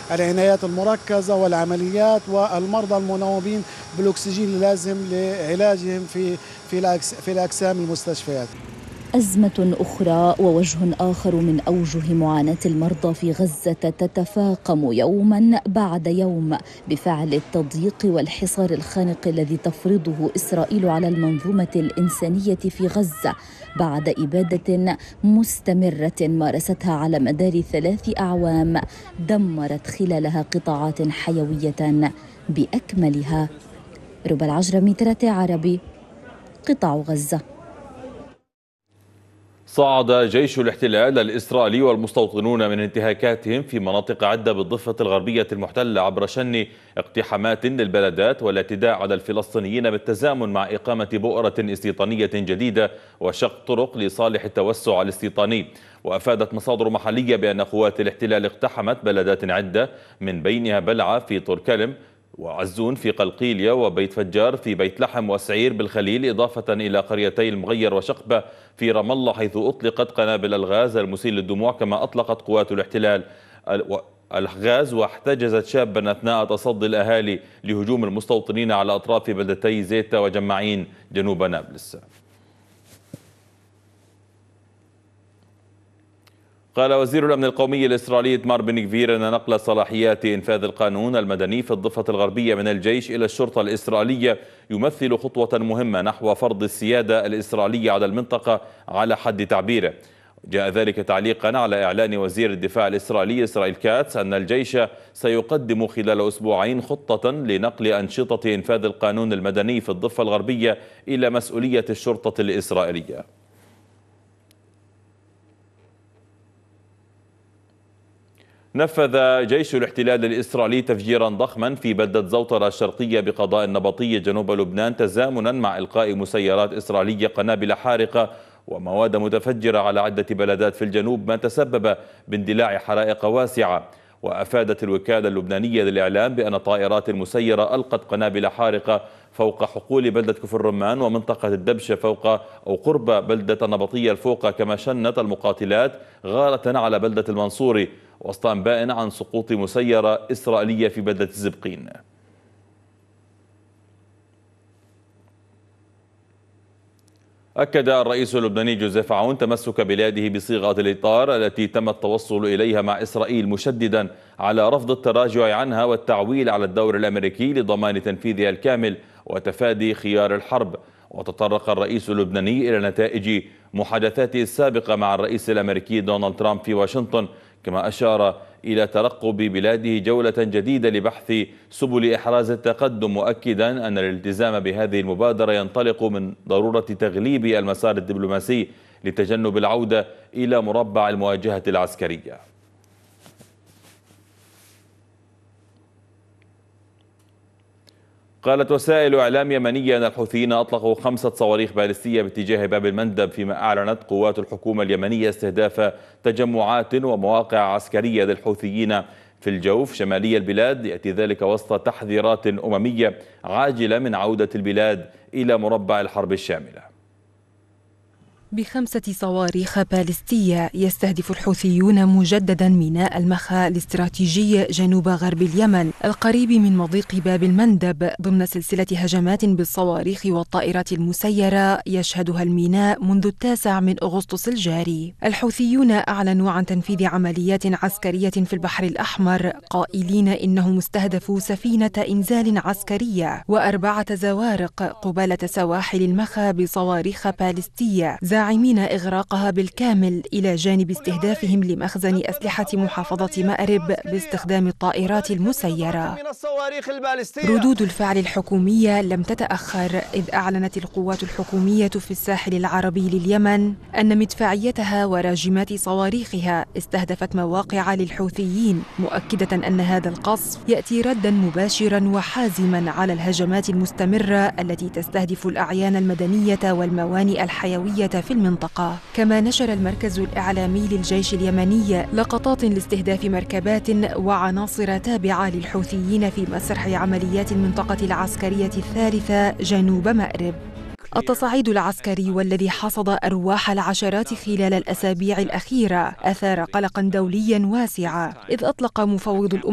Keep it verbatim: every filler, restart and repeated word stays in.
العنايات المركزة والعمليات والمرضى المنوبين بالأكسجين اللازم لعلاجهم في في الأقسام المستشفيات. أزمة أخرى ووجه آخر من أوجه معاناة المرضى في غزة تتفاقم يوما بعد يوم بفعل التضييق والحصار الخانق الذي تفرضه إسرائيل على المنظومة الإنسانية في غزة بعد إبادة مستمرة مارستها على مدار ثلاث أعوام دمرت خلالها قطاعات حيوية بأكملها. ربى العجرمي، ثلاثة عربي، قطاع غزة. صعد جيش الاحتلال الإسرائيلي والمستوطنون من انتهاكاتهم في مناطق عدة بالضفة الغربية المحتلة عبر شن اقتحامات للبلدات والاعتداء على الفلسطينيين بالتزامن مع إقامة بؤرة استيطانية جديدة وشق طرق لصالح التوسع الاستيطاني. وأفادت مصادر محلية بأن قوات الاحتلال اقتحمت بلدات عدة من بينها بلعة في طركلم وعزون في قلقيلية وبيت فجار في بيت لحم وسعير بالخليل، إضافة إلى قريتي المغير وشقبة في رام الله حيث أطلقت قنابل الغاز المسيل للدموع. كما أطلقت قوات الاحتلال الغاز واحتجزت شابا أثناء تصدي الأهالي لهجوم المستوطنين على أطراف بلدتي زيتا وجماعين جنوب نابلس. قال وزير الأمن القومي الإسرائيلي إتمار بن غفير أن نقل صلاحيات إنفاذ القانون المدني في الضفة الغربية من الجيش إلى الشرطة الإسرائيلية يمثل خطوة مهمة نحو فرض السيادة الإسرائيلية على المنطقة على حد تعبيره. جاء ذلك تعليقا على إعلان وزير الدفاع الإسرائيلي إسرائيل كاتس أن الجيش سيقدم خلال أسبوعين خطة لنقل أنشطة إنفاذ القانون المدني في الضفة الغربية إلى مسؤولية الشرطة الإسرائيلية. نفذ جيش الاحتلال الإسرائيلي تفجيرا ضخما في بلدة زوطرة الشرقية بقضاء النبطية جنوب لبنان تزامنا مع إلقاء مسيرات إسرائيلية قنابل حارقة ومواد متفجرة على عدة بلدات في الجنوب، ما تسبب باندلاع حرائق واسعة. وأفادت الوكالة اللبنانية للإعلام بأن طائرات مسيرة ألقت قنابل حارقة فوق حقول بلدة كفر رمان ومنطقة الدبشة فوق أو قرب بلدة النبطية الفوقة. كما شنت المقاتلات غارة على بلدة المنصوري وسط أنباء عن سقوط مسيرة إسرائيلية في بلدة الزبقين. أكد الرئيس اللبناني جوزيف عون تمسك بلاده بصيغة الإطار التي تم التوصل إليها مع إسرائيل، مشددا على رفض التراجع عنها والتعويل على الدور الأمريكي لضمان تنفيذها الكامل وتفادي خيار الحرب. وتطرق الرئيس اللبناني إلى نتائج محادثاته السابقة مع الرئيس الأمريكي دونالد ترامب في واشنطن، كما أشار إلى ترقب بلاده جولة جديدة لبحث سبل إحراز التقدم، مؤكدا أن الالتزام بهذه المبادرة ينطلق من ضرورة تغليب المسار الدبلوماسي لتجنب العودة إلى مربع المواجهة العسكرية. قالت وسائل إعلام يمنية أن الحوثيين أطلقوا خمسة صواريخ باليستية باتجاه باب المندب، فيما أعلنت قوات الحكومة اليمنية استهداف تجمعات ومواقع عسكرية للحوثيين في الجوف شمالي البلاد. يأتي ذلك وسط تحذيرات أممية عاجلة من عودة البلاد إلى مربع الحرب الشاملة. بخمسة صواريخ باليستية يستهدف الحوثيون مجددا ميناء المخا الاستراتيجي جنوب غرب اليمن القريب من مضيق باب المندب ضمن سلسلة هجمات بالصواريخ والطائرات المسيرة يشهدها الميناء منذ التاسع من أغسطس الجاري. الحوثيون أعلنوا عن تنفيذ عمليات عسكرية في البحر الأحمر قائلين إنهم استهدفوا سفينة إنزال عسكرية وأربعة زوارق قبالة سواحل المخا بصواريخ باليستية، زاعمين إغراقها بالكامل إلى جانب استهدافهم لمخزن أسلحة محافظة مأرب باستخدام الطائرات المسيرة. ردود الفعل الحكومية لم تتأخر، إذ أعلنت القوات الحكومية في الساحل العربي لليمن أن مدفعيتها وراجمات صواريخها استهدفت مواقع للحوثيين، مؤكدة أن هذا القصف يأتي ردا مباشرا وحازما على الهجمات المستمرة التي تستهدف الأعيان المدنية والموانئ الحيوية في المنطقة. كما نشر المركز الإعلامي للجيش اليمني لقطات لاستهداف مركبات وعناصر تابعة للحوثيين في مسرح عمليات المنطقة العسكرية الثالثة جنوب مأرب. التصعيد العسكري والذي حصد أرواح العشرات خلال الأسابيع الأخيرة أثار قلقا دوليا واسعا، إذ أطلق مفوض الأمم